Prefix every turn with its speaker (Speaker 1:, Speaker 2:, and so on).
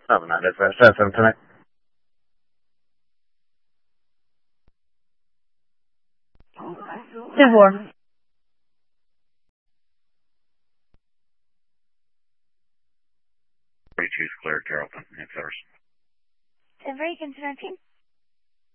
Speaker 1: No, not that's 7 tonight.
Speaker 2: Devor.
Speaker 1: 42's clear, Carrollton. It's ours.
Speaker 3: Denver, you can 17.